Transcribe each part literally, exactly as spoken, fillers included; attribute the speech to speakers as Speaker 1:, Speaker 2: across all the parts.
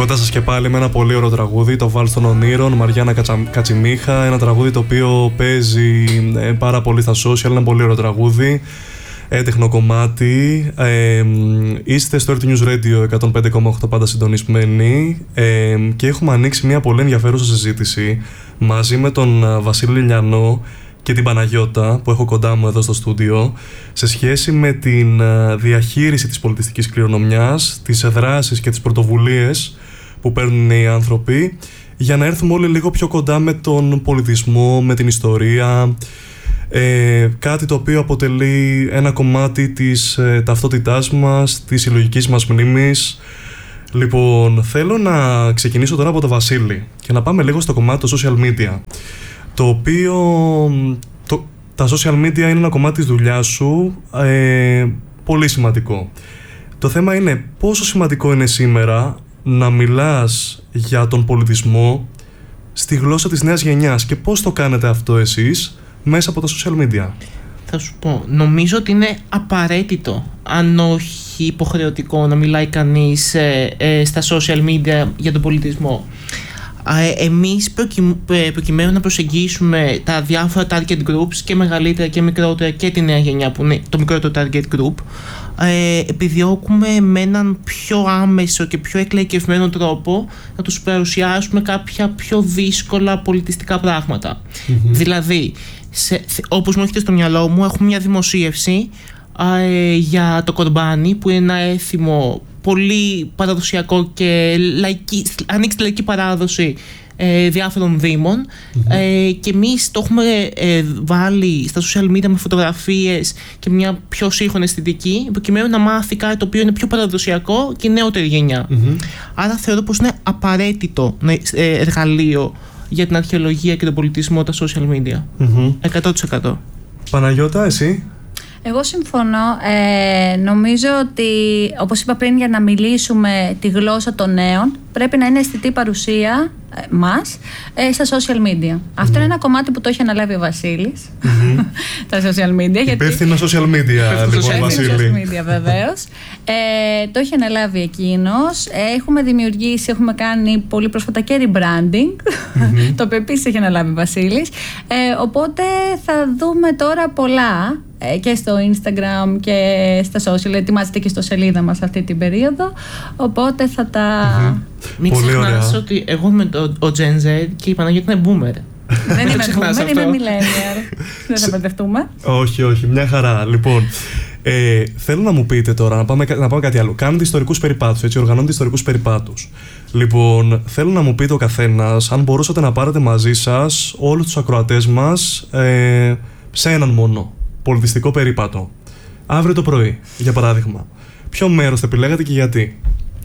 Speaker 1: Κοντά σας και πάλι με ένα πολύ ωραίο τραγούδι, το Βάλς των Ονείρων, Μαριάννα Κατσα... Κατσιμίχα. Ένα τραγούδι το οποίο παίζει ε, πάρα πολύ στα social, ένα πολύ ωραίο τραγούδι. Έντεχνο κομμάτι. Ε, είστε στο Earth News Radio εκατόν πέντε κόμμα οκτώ, πάντα συντονισμένοι, ε, και έχουμε ανοίξει μια πολύ ενδιαφέρουσα συζήτηση μαζί με τον Βασίλη Λιανό και την Παναγιώτα που έχω κοντά μου εδώ στο στούντιο, σε σχέση με την διαχείριση της πολιτιστικής κληρονομιάς, τις δράσεις και τις πρωτοβουλίες που παίρνουν οι άνθρωποι για να έρθουμε όλοι λίγο πιο κοντά με τον πολιτισμό, με την ιστορία, ε, κάτι το οποίο αποτελεί ένα κομμάτι της ε, ταυτότητάς μας, της συλλογικής μας μνήμης. Λοιπόν, θέλω να ξεκινήσω τώρα από το Βασίλη και να πάμε λίγο στο κομμάτι του social media, το οποίο το, τα social media είναι ένα κομμάτι της δουλειάς σου, ε, πολύ σημαντικό. Το θέμα είναι πόσο σημαντικό είναι σήμερα να μιλάς για τον πολιτισμό στη γλώσσα της νέας γενιάς και πώς το κάνετε αυτό εσείς μέσα από τα social media.
Speaker 2: Θα σου πω, νομίζω ότι είναι απαραίτητο, αν όχι υποχρεωτικό, να μιλάει κανείς ε, ε, στα social media για τον πολιτισμό. Εμείς προκειμένου να προσεγγίσουμε τα διάφορα target groups, και μεγαλύτερα και μικρότερα, και τη νέα γενιά που είναι το μικρότερο target group, επιδιώκουμε με έναν πιο άμεσο και πιο εκλαϊκευμένο τρόπο να τους παρουσιάσουμε κάποια πιο δύσκολα πολιτιστικά πράγματα. Mm-hmm. Δηλαδή, σε, όπως μου έρχεται στο μυαλό μου, έχουμε μια δημοσίευση ε, για το κορμπάνι, που είναι ένα έθιμο πολύ παραδοσιακό και λαϊκή, ανοίξει τη λαϊκή παράδοση ε, διάφορων δήμων, mm-hmm. ε, και εμείς το έχουμε ε, βάλει στα social media με φωτογραφίες και μια πιο σύγχρονη αισθητική, προκειμένου να μάθει κάτι το οποίο είναι πιο παραδοσιακό και η νεότερη γενιά. Mm-hmm. Άρα θεωρώ πως είναι απαραίτητο ε, εργαλείο για την αρχαιολογία και τον πολιτισμό τα social media. Mm-hmm. εκατό τοις εκατό.
Speaker 1: Παναγιώτα, εσύ?
Speaker 3: Εγώ συμφωνώ. Ε, νομίζω ότι, όπως είπα πριν, για να μιλήσουμε τη γλώσσα των νέων, πρέπει να είναι αισθητή παρουσία ε, μας ε, στα social media. Mm-hmm. Αυτό είναι ένα κομμάτι που το έχει αναλάβει ο Βασίλης. Mm-hmm. Τα social media.
Speaker 1: Υπεύθυνο social media, λοιπόν, Βασίλη.
Speaker 3: social media, βεβαίως. ε, το έχει αναλάβει εκείνος. Έχουμε δημιουργήσει, έχουμε κάνει πολύ πρόσφατα και rebranding, mm-hmm. το οποίο επίσης έχει αναλάβει ο Βασίλης. Ε, οπότε θα δούμε τώρα πολλά και στο Instagram και στα social. Ετοιμάζεται και στο σελίδα μας αυτή την περίοδο, οπότε θα τα...
Speaker 2: Mm-hmm. Μην ξεχνάς ότι εγώ είμαι το, ο Gen Z και η Παναγιώτη είναι boomer.
Speaker 3: Δεν είμαι boomer, είμαι millennial. Δεν θα μπερδευτούμε.
Speaker 1: Όχι, όχι, μια χαρά. Λοιπόν, ε, θέλω να μου πείτε τώρα, να πάμε, να πάμε κάτι άλλο. Κάνετε ιστορικούς περιπάτους, έτσι, οργανώνετε ιστορικούς περιπάτους. Λοιπόν, θέλω να μου πείτε ο καθένας, αν μπορούσατε να πάρετε μαζί σας όλους τους ακροατές μας ε, σε έναν μόνο πολιτιστικό περίπατο, αύριο το πρωί, για παράδειγμα, ποιο μέρος θα επιλέγατε και γιατί?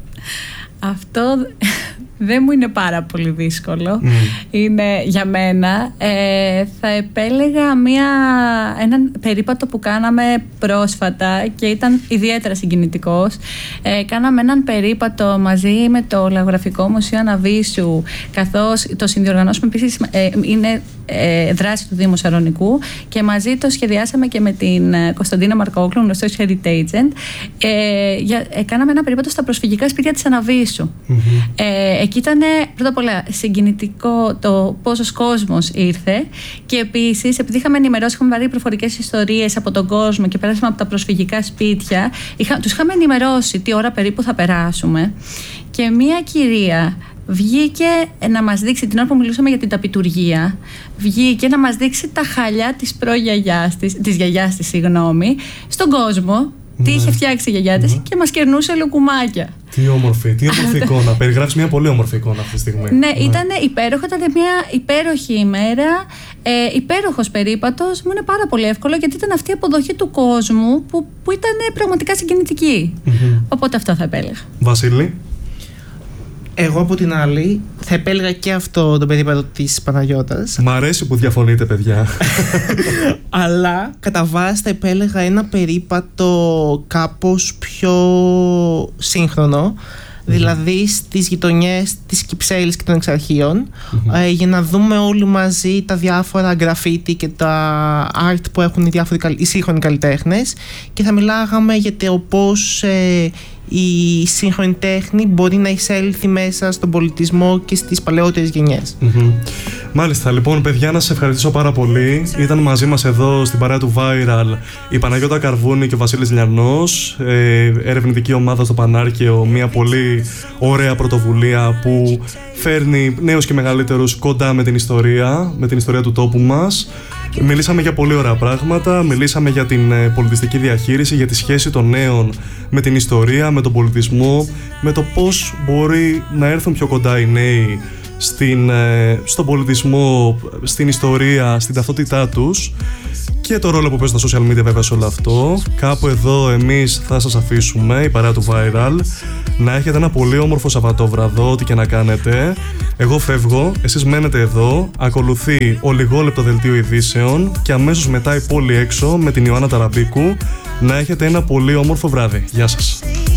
Speaker 3: Αυτό δεν μου είναι πάρα πολύ δύσκολο. Mm. Είναι για μένα. Ε, θα επέλεγα μια, έναν περίπατο που κάναμε πρόσφατα και ήταν ιδιαίτερα συγκινητικός. Ε, κάναμε έναν περίπατο μαζί με το Λαογραφικό Μουσείο Αναβίσου, καθώς το συνδιοργανώσουμε επίσης, ε, είναι ε, δράση του Δήμου Σαρονικού, και μαζί το σχεδιάσαμε και με την Κωνσταντίνα Μαρκόγλου, γνωστό Heritage Agent. Ε, για, ε, κάναμε ένα περίπατο στα προσφυγικά σπίτια της Αναβίσου. Mm-hmm. Ε, εκεί ήταν πρώτα απ' όλα συγκινητικό το πόσος κόσμος ήρθε, και επίσης επειδή είχαμε ενημερώσει, είχαμε βάλει προφορικές ιστορίες από τον κόσμο και πέρασαμε από τα προσφυγικά σπίτια, είχα, τους είχαμε ενημερώσει τι ώρα περίπου θα περάσουμε, και μία κυρία βγήκε να μας δείξει, την ώρα που μιλούσαμε για την ταπιτουργία, βγήκε να μας δείξει τα χαλιά της προγιαγιάς της, της γιαγιάς της, συγγνώμη, στον κόσμο. Τι είχε φτιάξει η γιαγιά της, και μας κερνούσε λουκουμάκια.
Speaker 1: Τι όμορφη, τι όμορφη εικόνα. Περιγράφεις μια πολύ όμορφη εικόνα αυτή τη στιγμή.
Speaker 3: Ναι, ναι. Ήταν υπέροχο, ήταν μια υπέροχη ημέρα, ε, υπέροχος περίπατος. Μου είναι πάρα πολύ εύκολο, γιατί ήταν αυτή η αποδοχή του κόσμου που, που ήταν πραγματικά συγκινητική. Mm-hmm. Οπότε αυτό θα επέλεγα.
Speaker 1: Βασίλη.
Speaker 2: Εγώ από την άλλη θα επέλεγα και αυτό το περίπατο της Παναγιώτας.
Speaker 1: Μ' αρέσει που διαφωνείτε, παιδιά.
Speaker 2: Αλλά κατά βάση θα επέλεγα ένα περίπατο κάπως πιο σύγχρονο, mm-hmm. δηλαδή στις γειτονιές της Κυψέλης και των Εξαρχείων, mm-hmm. ε, για να δούμε όλοι μαζί τα διάφορα γραφίτι και τα art που έχουν οι, διάφοροι, οι σύγχρονοι καλλιτέχνες, και θα μιλάγαμε για το πώς ε, η σύγχρονη τέχνη μπορεί να εισέλθει μέσα στον πολιτισμό και στις παλαιότερες γενιές.
Speaker 1: Mm-hmm. Μάλιστα, λοιπόν, παιδιά, να σας ευχαριστήσω πάρα πολύ. Ήταν μαζί μας εδώ στην παρέα του Viral η Παναγιώτα Καρβούνη και ο Βασίλης Λιανός, ε, ερευνητική ομάδα στο Πανάρκαιο, μια πολύ ωραία πρωτοβουλία που φέρνει νέους και μεγαλύτερους κοντά με την ιστορία, με την ιστορία του τόπου μας. Μιλήσαμε για πολύ ωραία πράγματα, μιλήσαμε για την πολιτιστική διαχείριση, για τη σχέση των νέων με την ιστορία, με τον πολιτισμό, με το πώς μπορεί να έρθουν πιο κοντά οι νέοι στην, στον πολιτισμό, στην ιστορία, στην ταυτότητά τους και το ρόλο που παίζουν τα social media βέβαια σε όλο αυτό. Κάπου εδώ εμείς θα σας αφήσουμε, η παρέα του Viral. Να έχετε ένα πολύ όμορφο Σαββατόβραδο, ό,τι και να κάνετε. Εγώ φεύγω, εσείς μένετε εδώ. Ακολουθεί ο λιγόλεπτο δελτίο ειδήσεων και αμέσως μετά η πόλη έξω με την Ιωάννα Ταραμπίκου. Να έχετε ένα πολύ όμορφο βράδυ. Γεια σας.